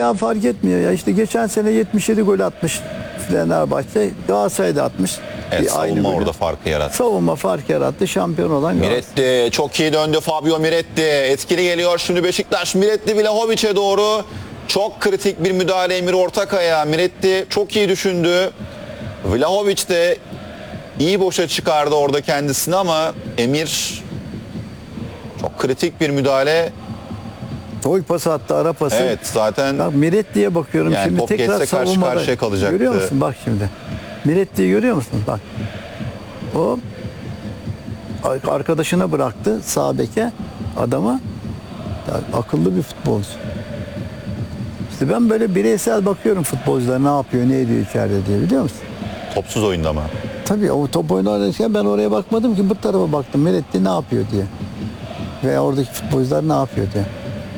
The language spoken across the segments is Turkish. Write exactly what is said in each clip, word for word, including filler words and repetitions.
ya fark etmiyor ya. İşte geçen sene yetmiş yedi gol atmış Fenerbahçe. Galatasaray'da atmış. Evet, Bir aynı savunma golü. orada farkı yarattı. Savunma fark yarattı. Şampiyon olan Galatasaray. Miretti çok iyi döndü. Fabio Miretti etkili geliyor şimdi Beşiktaş. Miretti Vlahovic'e doğru. Çok kritik bir müdahale Emir Ortakaya. Miretti çok iyi düşündü. Vlahovic de iyi boşa çıkardı orada kendisini ama Emir çok kritik bir müdahale. Toy pası attı, ara pası. Evet zaten Bak Miret diye bakıyorum yani şimdi top tekrar geçse karşı savunmada. karşıya kalacaktı. Görüyor musun bak şimdi. Miret diye görüyor musun? Bak. O arkadaşına bıraktı sağ beke adamı. Ya, akıllı bir futbolcu. İşte ben böyle bireysel bakıyorum futbolcular ne yapıyor, ne ediyor içeride diye, biliyor musun? topsuz oyunda mı? Tabii o top oynarken ben oraya bakmadım ki, bu tarafa baktım. Miretti ne yapıyor diye. Veya oradaki futbolcular ne yapıyor diye.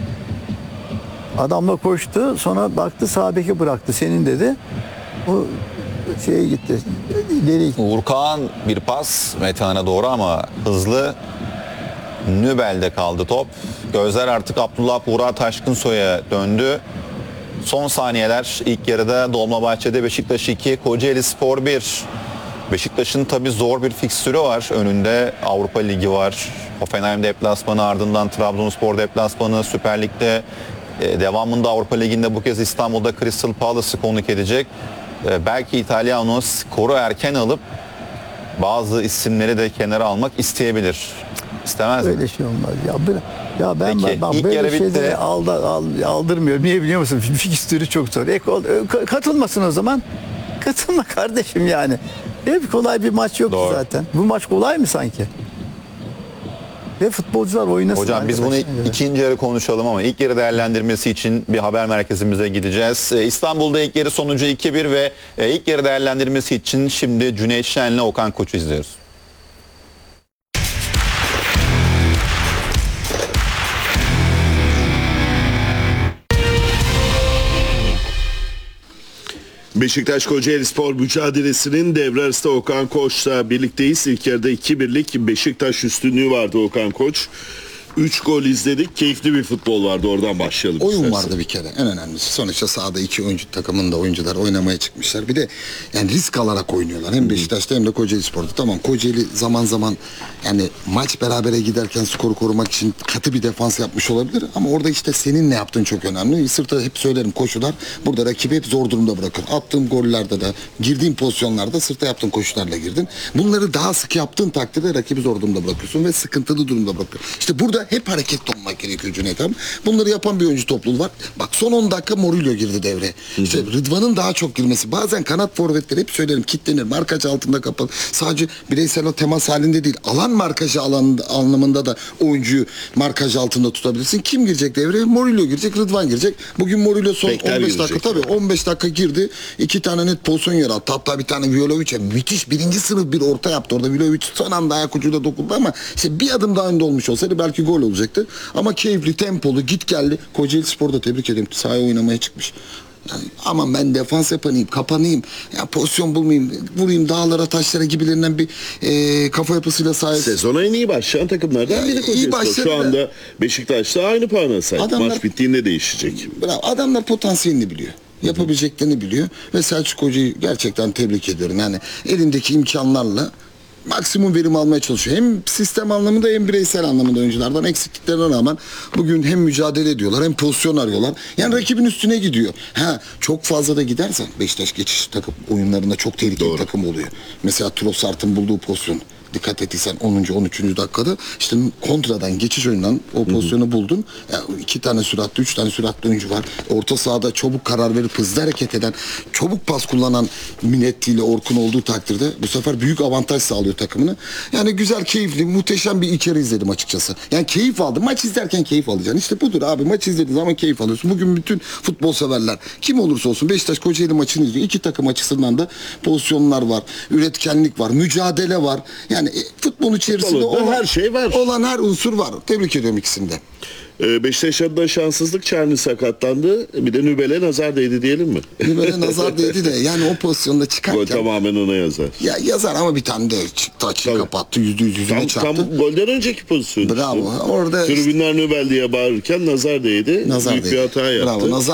Adamla koştu, sonra baktı sağ beke bıraktı. Senin dedi. O şeye gitti. İleri gitti. Uğurkan bir pas Metehan'a doğru ama hızlı. Nübel'de kaldı top. Gözler artık Abdullah Buğra Taşkınsoy'a döndü. Son saniyeler ilk yarıda Dolmabahçe'de Beşiktaş iki, Kocaeli Spor bir. Beşiktaş'ın tabii zor bir fikstürü var. Önünde Avrupa Ligi var. Hoffenheim deplasmanı, ardından Trabzonspor deplasmanı, Süper Lig'de e, devamında Avrupa Ligi'nde bu kez İstanbul'da Crystal Palace'ı konuk edecek. E, belki İtalyano skoru erken alıp bazı isimleri de kenara almak isteyebilir. İstemez mi? Öyle şey olmaz. Ya, bir- ya ben Peki, bak ilk böyle yarı bitti. şeyleri alda, al, aldırmıyorum. Niye biliyor musun? Fikstürü çok zor. E, kol- e, katılmasın o zaman. Katılma kardeşim yani. Hep kolay bir maç yok Doğru. zaten. Bu maç kolay mı sanki? Ve futbolcular oynasın. Hocam biz bunu arkadaşlar. ikinci yarı konuşalım ama ilk yarı değerlendirmesi için bir haber merkezimize gideceğiz. Ee, İstanbul'da ilk yarı sonucu iki bir ve e, ilk yarı değerlendirmesi için şimdi Cüneyt Şen'le Okan Koç'u izliyoruz. Beşiktaş Kocaelispor mücadelesinin devre arasında Okan Koç'la birlikteyiz. İlk yarıda iki birlik Beşiktaş üstünlüğü vardı Okan Koç. üç gol izledik. Keyifli bir futbol vardı. Oradan başlayalım. Oyun istersen. vardı bir kere. En önemlisi. Sonuçta sahada iki oyuncu takımında oyuncular oynamaya çıkmışlar. Bir de yani risk alarak oynuyorlar. Hem Beşiktaş'ta hem de Kocaelispor'da. Tamam, Kocaeli zaman zaman yani maç berabere giderken skoru korumak için katı bir defans yapmış olabilir. Ama orada işte senin ne yaptığın çok önemli. Sırta hep söylerim koşular. Burada rakibi hep zor durumda bırakır. Attığım gollerde de girdiğim pozisyonlarda sırta yaptığın koşularla girdin. Bunları daha sık yaptığın takdirde rakibi zor durumda bırakıyorsun ve sıkıntılı durumda bırakıyorsun. İşte burada hep hareketli olmak gerekiyor Cüneyt abi. Bunları yapan bir oyuncu topluluğu var. Bak son on dakika Murillo girdi devreye. İşte Rıdvan'ın daha çok girmesi. Bazen kanat forvetleri hep söylerim kitlenir. Markaj altında kapalı. Sadece bireysel o temas halinde değil. Alan markajı alan, anlamında da oyuncuyu markaj altında tutabilirsin. Kim girecek devreye? Murillo girecek, Rıdvan girecek. Bugün Murillo son Bekler on beş girecek. dakika tabii on beş dakika girdi. İki tane net pozisyon yarattı. Hatta bir tane Vlahovic'e müthiş birinci sınıf bir orta yaptı. Orada Vlahovic son anda ayak ucuyla dokundu ama işte bir adım daha önde olmuş olsaydı belki gol olacaktı. Ama keyifli, tempolu, git geldi. Kocaelispor'da tebrik ederim. Sahaya oynamaya çıkmış. Yani aman ben defans yapanayım, kapanayım, ya pozisyon bulmayayım, vurayım dağlara, taşlara gibilerinden bir e, kafa yapısıyla sahip. Sezona en iyi başlayan takımlardan Ya, biri iyi Kocaelispor. başladı Şu da- anda Beşiktaş'ta aynı puana sahip. Adamlar- Maç bittiğinde değişecek. Bravo. Adamlar potansiyelini biliyor. Yapabileceklerini biliyor. Ve Selçuk Hoca'yı gerçekten tebrik ediyorum. Yani elindeki imkanlarla maksimum verim almaya çalışıyor. Hem sistem anlamında hem bireysel anlamında oyunculardan eksikliklerine rağmen bugün hem mücadele ediyorlar hem pozisyon arıyorlar. Yani rakibin üstüne gidiyor. Ha, çok fazla da gidersen Beşiktaş geçiş takım oyunlarında çok tehlikeli Doğru. takım oluyor. Mesela Trossard'ın bulduğu pozisyon. Dikkat ettiysen onuncu on üçüncü dakikada işte kontradan geçiş oyundan o pozisyonu buldun. Ya iki tane süratli, üç tane süratli oyuncu var. Orta sahada çabuk karar verip hızlı hareket eden, çabuk pas kullanan Minetti ile Orkun olduğu takdirde bu sefer büyük avantaj sağlıyor takımını. Yani güzel, keyifli, muhteşem bir içeri izledim açıkçası. Yani keyif aldım. Maç izlerken keyif alacaksın. İşte budur abi. Maç izlediğin zaman keyif alıyorsun. Bugün bütün futbol severler kim olursa olsun Beşiktaş Kocaeli maçını izliyor. İki takım açısından da pozisyonlar var. Üretkenlik var. Mücadele var. Yani e, futbol içerisinde Futbolda olan her şey var. Olan her unsur var. Tebrik ediyorum ikisini de. Ee, Beşiktaş adına şanssızlık, Çerni sakatlandı. Bir de Nübel'e nazar değdi diyelim mi? Böyle nazar değdi de yani o pozisyonda Gol çıkarken tamamen ona yazar. ya yazar ama bir tane de çıktı, açıyı Tabii. kapattı, yüzde yüz yüzüne Tam, çarptı. tam golden önceki pozisyon. Bravo. işte. Orada Tribünler Nübel diye bağırırken nazar değdi. nazar Büyük değdi. bir hata yaptı. Bravo, nazar değdi.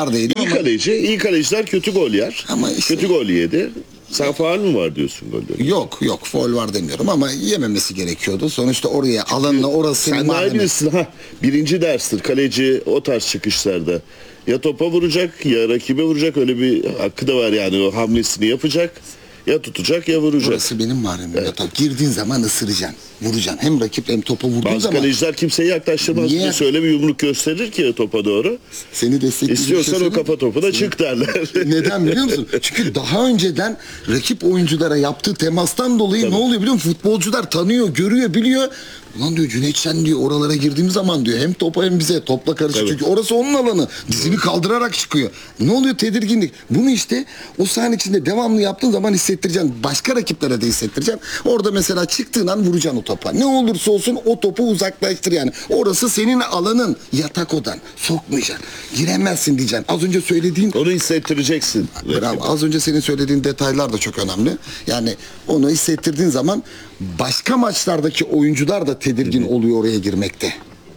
İyi ama- kaleci. İyi kaleciler kötü gol yer. Ama işte- Kötü gol yedi. Sen faul mü var diyorsun golde? Yok yok faul var demiyorum ama yememesi gerekiyordu. Sonuçta oraya alanla orası senin Sen daha iyi malzemen. bilirsin. Ha, birinci derstir. Kaleci o tarz çıkışlarda. Ya topa vuracak ya rakibe vuracak. Öyle bir hakkı da var yani. O hamlesini yapacak. Ya tutacak ya vuracak. Burası benim mahremim. Yatak. Girdiğin zaman ısıracaksın. Vuracaksın. Hem rakip hem topa vurduğun Bazı zaman kaleciler kimseyi yaklaştırmaz. Niye? Söyle bir yumruk gösterir ki topa doğru. seni destekleyici bir şey İstiyorsan o söyleyeyim. kafa topuna çık derler. Neden biliyor musun? Çünkü daha önceden rakip oyunculara yaptığı temastan dolayı ne oluyor biliyor musun? Futbolcular tanıyor, görüyor, biliyor. Ulan diyor Cüneyt Şen diyor oralara girdiğimiz zaman diyor hem topa hem bize topla karışık. Tabii. Çünkü orası onun alanı. Dizini kaldırarak çıkıyor. Ne oluyor? Tedirginlik. Bunu işte o sahanın içinde devamlı yaptığın zaman hissettireceksin. Başka rakiplere de hissettireceksin. Orada mesela çıktığın an vuracaksın o topa. Ne olursa olsun o topu uzaklaştır yani. Orası senin alanın. Yatak odan. Sokmayacaksın. Giremezsin diyeceksin. Az önce söylediğin Onu hissettireceksin. Bravo. Az önce senin söylediğin detaylar da çok önemli. Yani onu hissettirdiğin zaman başka maçlardaki oyuncular da tedirgin oluyor oraya girmekte.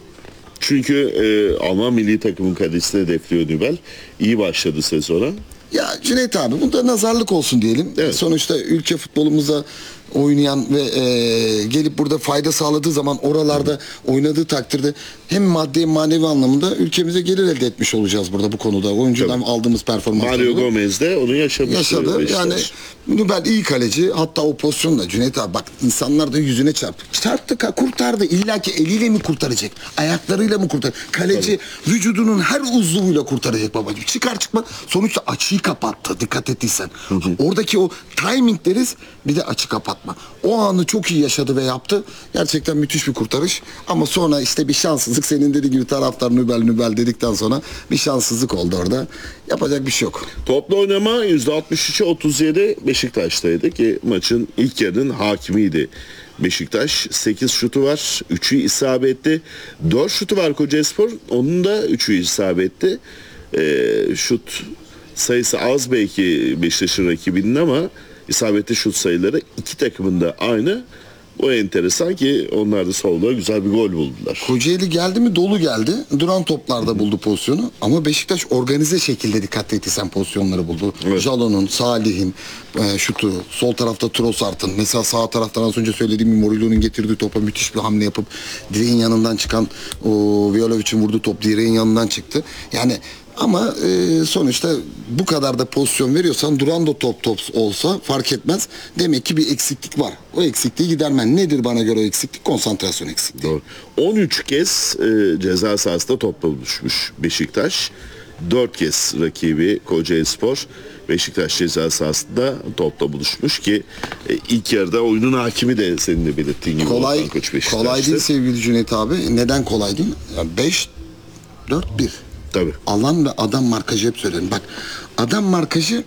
Çünkü e, Alman milli takımın kalecisi hedefliyor Nübel. İyi başladı sezona. Ya Cüneyt abi bunda nazarlık olsun diyelim. Evet. Sonuçta ülke futbolumuza oynayan ve e, gelip burada fayda sağladığı zaman oralarda oynadığı takdirde hem maddi hem manevi anlamda ülkemize gelir elde etmiş olacağız burada bu konuda. Oyuncudan Tabii. aldığımız performansla. Mario Gomez de onu yaşamıştı. Yaşadı. Beşiktaş. Yani Nübel iyi kaleci. Hatta o pozisyonda Cüneyt abi bak insanlar da yüzüne çarptı. Çarptı ka kurtardı. İlla ki eliyle mi kurtaracak? Ayaklarıyla mı kurtaracak? Kaleci vücudunun her uzvuyla kurtaracak babacığım. Çıkar çıkma sonuçta açıyı kapattı. Dikkat ettiysen. Oradaki o timing deriz bir de açı kapatma. O anı çok iyi yaşadı ve yaptı. Gerçekten müthiş bir kurtarış. Ama sonra işte bir şanssızlık senin dediğin gibi taraftar Nübel Nübel dedikten sonra bir şanssızlık oldu orada. Yapacak bir şey yok. Toplu oynama yüzde altmış üçe otuz yedi Beşiktaş'taydı ki maçın ilk yarının hakimiydi. Beşiktaş sekiz şutu var. üçü isabetli. dört şutu var Kocaelispor. Onun da üçü isabetli. Ee, şut sayısı az belki Beşiktaş'ın rakibinin ama isabetli şut sayıları iki takımın da aynı. O enteresan ki onlar da solda güzel bir gol buldular. Kocaeli geldi mi dolu geldi. Duran toplarda buldu pozisyonu. Ama Beşiktaş organize şekilde dikkat ettiysen pozisyonları buldu. Evet. Jalon'un, Salih'in e, şutu, sol tarafta Trossard'ın. Mesela sağ taraftan az önce söylediğim Morilo'nun getirdiği topa müthiş bir hamle yapıp direğin yanından çıkan o Violovic'in vurduğu top direğin yanından çıktı. Yani ama e, sonuçta bu kadar da pozisyon veriyorsan duran da top top olsa fark etmez. Demek ki bir eksiklik var. O eksikliği gidermen. Nedir bana göre o eksiklik? Konsantrasyon eksikliği. Doğru. on üç kez e, ceza sahasında topla buluşmuş Beşiktaş. dört kez rakibi Kocaelispor Beşiktaş ceza sahasında topla buluşmuş ki e, ilk yarıda oyunun hakimi de senin de belirttiğin gibi Kolay, Volkan Koç Beşiktaş'tı. kolay değil sevgili Cüneyt abi. Neden kolay değil? beş dört bir. Tabii. Alan ve adam markajı hep söylerim. Bak adam markajı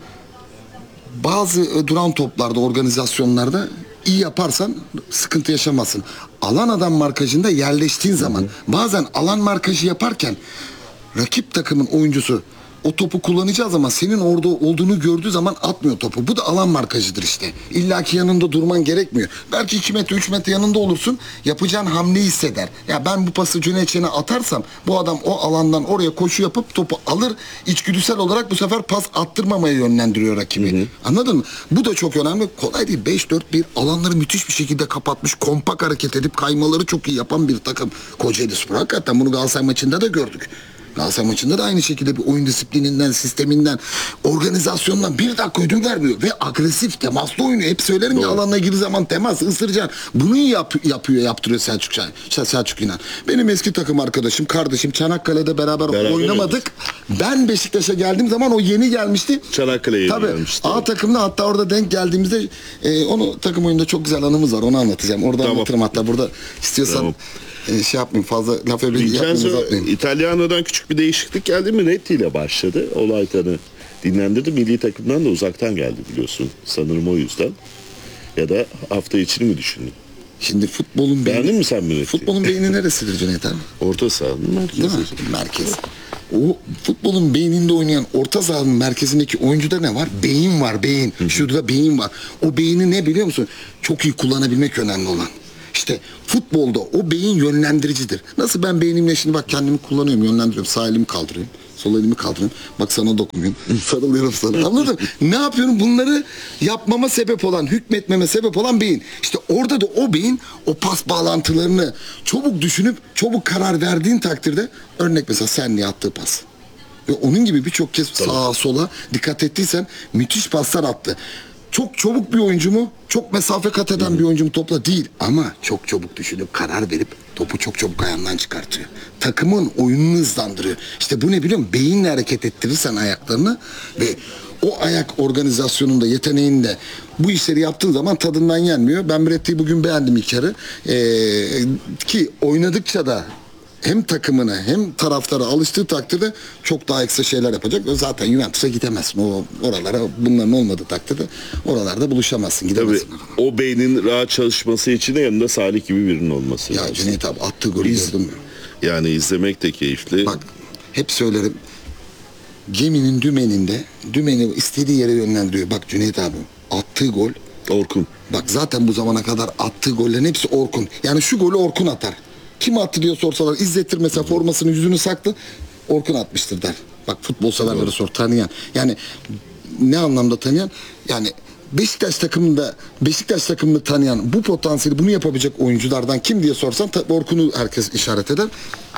bazı e, duran toplarda, organizasyonlarda iyi yaparsan sıkıntı yaşamazsın. Alan adam markajında yerleştiğin zaman bazen alan markajı yaparken rakip takımın oyuncusu o topu kullanacağı zaman senin orada olduğunu gördüğü zaman atmıyor topu. Bu da alan markajıdır işte. İlla ki yanında durman gerekmiyor. Belki iki metre üç metre yanında olursun. Yapacağın hamleyi hisseder. Ya ben bu pası Cüneyt Çen'e atarsam bu adam o alandan oraya koşu yapıp topu alır. İçgüdüsel olarak bu sefer pas attırmamaya yönlendiriyor rakibi. Hı hı. Anladın mı? Bu da çok önemli. Kolay değil. beş dört bir alanları müthiş bir şekilde kapatmış. Kompak hareket edip kaymaları çok iyi yapan bir takım. Kocaelispor. Hakikaten bunu Galatasaray maçında da gördük. Galatasaray maçında da aynı şekilde bir oyun disiplininden, sisteminden, organizasyondan bir dakika ödün vermiyor. Ve agresif, temaslı oynuyor. Hep söylerim ya alanına girdiği zaman temas, ısıracaksın. Bunu yap, yapıyor, yaptırıyor Selçuk Çay. Selçuk İnan. Benim eski takım arkadaşım, kardeşim Çanakkale'de beraber, Beraber oynamadık. Ben Beşiktaş'a geldiğim zaman o yeni gelmişti. Çanakkale'ye Tabii. gelmişti. A takımda hatta orada denk geldiğimizde e, onu takım oyununda çok güzel anımız var. Onu anlatacağım. Orada Tamam. anlatırım hatta. Burada istiyorsan Tamam. e, şey yapmayayım fazla laf yapmayayım. Vincenzo uzatmayayım. İtalyano'dan küçük bir değişiklik geldi mi Netti ile başladı. Olaytan'ı dinlendirdi. Milli takımdan da uzaktan geldi biliyorsun. Sanırım o yüzden. Ya da hafta içini mi düşündün? Şimdi futbolun Beğendin beyni, mi sen Netti'yi? futbolun beyni neresidir Cüneyt abi? Orta sahanın merkezi. Değil mi? Merkez. O futbolun beyninde oynayan orta sahanın merkezindeki oyuncuda ne var? Beyin var, beyin. Şurada beyin var. O beyni ne biliyor musun? Çok iyi kullanabilmek önemli olan. İşte futbolda o beyin yönlendiricidir. Nasıl ben beynimle şimdi bak kendimi kullanıyorum, yönlendiriyorum. Sağ elimi kaldırıyorum. Sol elimi kaldırıyorum. Bak sana dokunuyorum. Sarılıyorum sana. Anladın mı? Ne yapıyorum? Bunları yapmama sebep olan, hükmetmeme sebep olan beyin. İşte orada da o beyin o pas bağlantılarını çabuk düşünüp çabuk karar verdiğin takdirde, örnek mesela Senli'ye attığı pas. Ve onun gibi birçok kez sağa sola dikkat ettiysen müthiş paslar attı. Çok çabuk bir oyuncu mu? Çok mesafe kat eden bir oyuncu mu topla? Değil. Ama çok çabuk düşünüp karar verip topu çok çabuk ayağından çıkartıyor. Takımın oyununu hızlandırıyor. İşte bu ne biliyor musun? Beyinle hareket ettirirsen ayaklarını ve o ayak organizasyonunda, yeteneğinde bu işleri yaptığın zaman tadından yenmiyor. Ben Brett'i bugün beğendim ilk yarı. Ee, ki oynadıkça da hem takımına hem taraftara alıştığı takdirde çok daha ekstra şeyler yapacak. Zaten Juventus'a gidemezsin. O oralara, bunların olmadığı takdirde oralarda buluşamazsın, Tabii gidemezsin. o beynin rahat çalışması için de yanında Salih gibi birinin olması Ya lazım. Cüneyt abi attığı golü İz- gördün mü? Yani izlemek de keyifli. Bak hep söylerim. Geminin dümeninde dümeni istediği yere yönlendiriyor. Bak Cüneyt abi attığı gol. Orkun. Bak zaten bu zamana kadar attığı gollerin hepsi Orkun. Yani şu golü Orkun atar. Kim attı diye sorsalar, izlettir mesela, formasını yüzünü saklı, Orkun atmıştır der. Bak futbol severlere sor, tanıyan. Yani ne anlamda tanıyan? Yani Beşiktaş takımında Beşiktaş takımını tanıyan, bu potansiyeli, bunu yapabilecek oyunculardan kim diye sorsan tabii Orkun'u herkes işaret eder.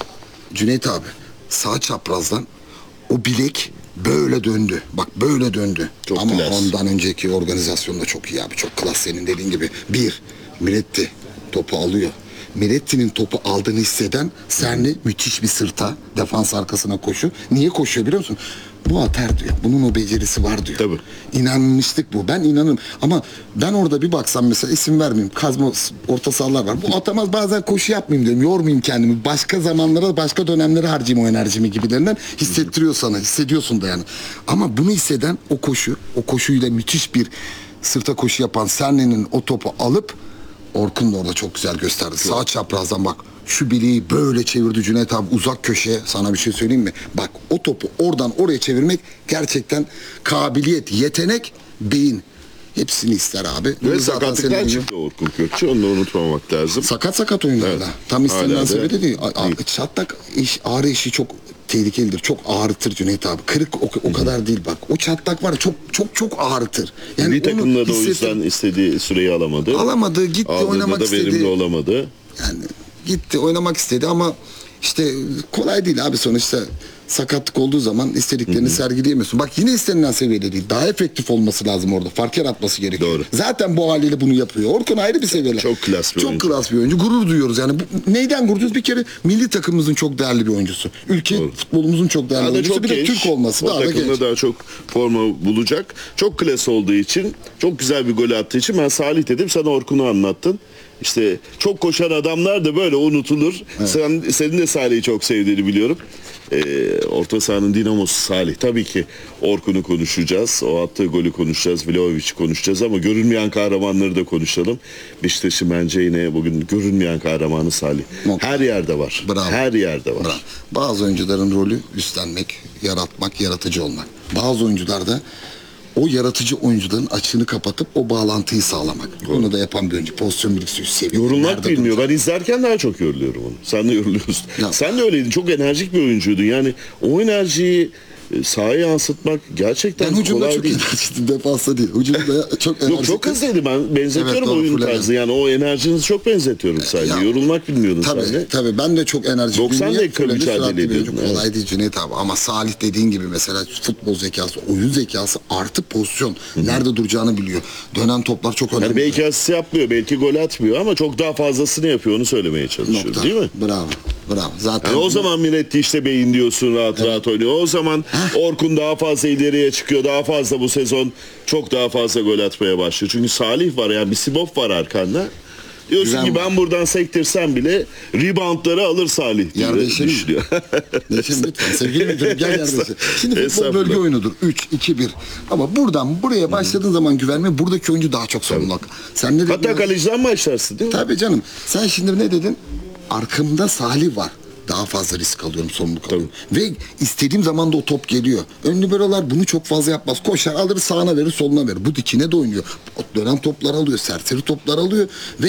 Cüneyt abi sağ çaprazdan o bilek böyle döndü. Bak böyle döndü. Çok Ama klas. ondan önceki organizasyon da çok iyi abi. Çok klas, senin dediğin gibi. Bir, Miretti topu alıyor. Miretti'nin topu aldığını hisseden Serni müthiş bir sırta, defans arkasına koşu. Niye koşuyor biliyor musun? Bu atar diyor. Bunun o becerisi var diyor. Tabii. İnanmıştık bu. Ben inanırım. Ama ben orada bir baksam mesela, isim vermeyeyim. Kazma orta sahalar var. Bu atamaz, bazen koşu yapmayayım diyorum. Yormayayım kendimi. Başka zamanlara, başka dönemlere harcayayım o enerjimi gibilerinden hissettiriyor sana. Hissediyorsun da yani. Ama bunu hisseden o koşu, o koşuyla müthiş bir sırta koşu yapan Serne'nin o topu alıp, Orkun da orada çok güzel gösterdi. Sağ çaprazdan bak şu bileği böyle çevirdi Cüneyt abi uzak köşeye. Sana bir şey söyleyeyim mi? Bak o topu oradan oraya çevirmek gerçekten kabiliyet, yetenek, beyin. Hepsini ister abi. Ve Bunu zaten sakatlıktan senin- çıktı Orkun Kökçü. Onu da unutmamak lazım. Sakat sakat oyunlarda. Evet. Tam istenilen Hala da seviyede değil. A- a- değil. Çatlak iş, ağrı işi çok tehlikelidir. Çok ağrıtır Cüneyt abi. Kırık o, o kadar değil bak. O çatlak var ya, çok çok çok ağrıtır. Yani bir onu takımda da o hissettir- yüzden istediği süreyi alamadı. Alamadı, gitti, Aldığında oynamak da istedi. verimli olamadı. Yani gitti, oynamak istedi ama işte kolay değil abi, sonuçta sakatlık olduğu zaman istediklerini sergileyemiyorsun. Bak yine istenilen seviyede değil. Daha efektif olması lazım orada. Fark yaratması gerekiyor. Doğru. Zaten bu haliyle bunu yapıyor. Orkun ayrı bir seviyede. Çok klas bir çok oyuncu. klas bir oyuncu. Gurur duyuyoruz yani. Bu, neyden gurur duyuyoruz? Bir kere milli takımımızın çok değerli bir oyuncusu. Ülke Doğru. futbolumuzun çok değerli Daha da oyuncusu. çok Bir de genç. Türk olması o daha da takımda genç. daha çok forma bulacak. Çok klas olduğu için, çok güzel bir gol attığı için ben Salih dedim, sana Orkun'u anlattın. İşte çok koşan adamlar da böyle unutulur. Sen, senin de Salih'i çok sevdiğini biliyorum. Ee, orta sahanın dinamosu Salih. Tabii ki Orkun'u konuşacağız. O attığı golü konuşacağız. Vlahovic'i konuşacağız ama görünmeyen kahramanları da konuşalım. Beşiktaş'ın bence yine bugün görünmeyen kahramanı Salih. Nokta. Her yerde var. Bravo. Her yerde var. Bravo. Bazı oyuncuların rolü üstlenmek, yaratmak, yaratıcı olmak. Bazı oyuncular da o yaratıcı oyuncuların açığını kapatıp o bağlantıyı sağlamak. Bunu da yapan bir oyuncu. Pozisyon bilgisi seviye. Yorulmak bilmiyor. Ben izlerken daha çok yoruluyorum onu. Sen de yoruluyorsun. Ya. Sen de öyleydin. Çok enerjik bir oyuncuydun. Yani o enerjiyi e, sahaya yansıtmak gerçekten Ben hücumda kolay çok değil. enerjiktim, defansta değil. Hücumda çok enerjiktim. Yok çok hızlıydı, ben benzetiyorum Evet, doğru, oyun full tarzı. Yani o enerjinizi çok benzetiyorum sadece. Ya. Yorulmak bilmiyordun Tabii sen de. tabii ben de çok enerjik. doksan Niye? dakika Full mücadele süratli bir oyuncu. ediyordun, evet. Kolay değil Cüneyt abi ama Salih dediğin gibi mesela futbol zekası, oyun zekası artı pozisyon. Nerede duracağını biliyor. Dönen toplar çok önemli. Yani belki asist yapmıyor, belki gol atmıyor ama çok daha fazlasını yapıyor, onu söylemeye çalışıyorum. Nokta. Değil mi? Bravo. Bravo. Zaten Yani o zaman Miretti işte beyin diyorsun, rahat rahat oynuyor. O zaman Orkun daha fazla ileriye çıkıyor. Daha fazla bu sezon çok daha fazla gol atmaya başlıyor. Çünkü Salih var, yani bir Sibop var arkanda. Diyorsun Güzel ki mi? ben buradan sektirsem bile reboundları alır Salih diye Yer değişelim mi? düşünüyor. Değişelim lütfen. Sevgili müdürüm gel yardımcı. Şimdi futbol Estağfurullah. bölge oyunudur. üç iki bir. Ama buradan buraya başladığın zaman güvenme, buradaki oyuncu daha çok sorumluluk. Sen ne dedin? Hatta kaleciden başlarsın değil mi? Tabii canım. Sen şimdi ne dedin? Arkamda Salih var. Daha fazla risk alıyorum, sorumluluk alıyorum. Ve istediğim zaman da o top geliyor. Ön liberolar bunu çok fazla yapmaz. Koşar alır, sağına verir, soluna verir. Bu dikine de oynuyor. O dönen toplar alıyor, serseri toplar alıyor ve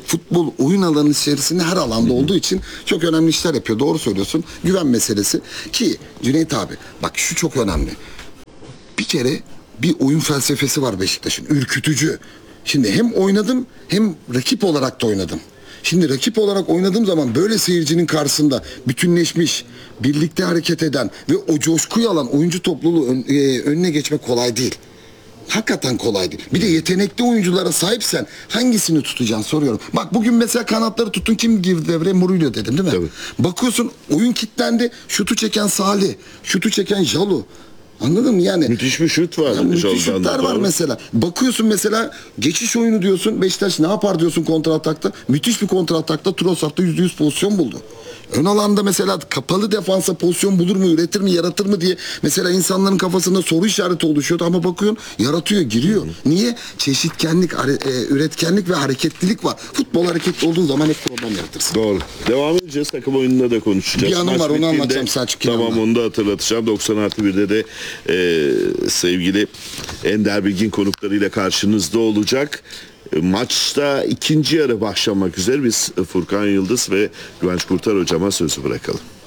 futbol oyun alanı içerisinde her alanda olduğu için çok önemli işler yapıyor. Doğru söylüyorsun. Güven meselesi ki Cüneyt abi bak şu çok önemli. Bir kere bir oyun felsefesi var Beşiktaş'ın. Ürkütücü. Şimdi hem oynadım hem rakip olarak da oynadım. Şimdi rakip olarak oynadığım zaman böyle seyircinin karşısında bütünleşmiş, birlikte hareket eden ve o coşkuyu alan oyuncu topluluğu ön- e, önüne geçmek kolay değil. Hakikaten kolay değil. Bir de yetenekli oyunculara sahipsen hangisini tutacaksın soruyorum. Bak bugün mesela kanatları tuttun, kim girdi devreye? Murillo dedim değil mi? Tabii. Bakıyorsun oyun kilitlendi. Şutu çeken Salih, şutu çeken Jalu. Anladın mı yani? Müthiş bir şut var. Ya müthiş Jal'dan şutlar da var doğru. mesela. Bakıyorsun mesela geçiş oyunu diyorsun. Beşiktaş ne yapar diyorsun kontratakta. Müthiş bir kontratakta Trossard'da yüzde yüz pozisyon buldu. Ön alanda mesela kapalı defansa pozisyon bulur mu, üretir mi, yaratır mı diye mesela insanların kafasında soru işareti oluşuyordu ama bakıyorsun yaratıyor, giriyor. Niye? Çeşitkenlik, are- e, üretkenlik ve hareketlilik var. Futbol hareketli olduğu zaman hep problem yaratırsın. Doğru. Devam edeceğiz. Takım oyununda da konuşacağız. Bir anım Maç var, onu bittiğinde- anlatacağım Selçuk Tamam, İnan'la. onu da hatırlatacağım. doksan artı birde de e, sevgili Ender Bilgin konuklarıyla karşınızda olacak. E, Maçta ikinci yarı başlamak üzere biz Furkan Yıldız ve Güvenç Kurtar hocama sözü bırakalım.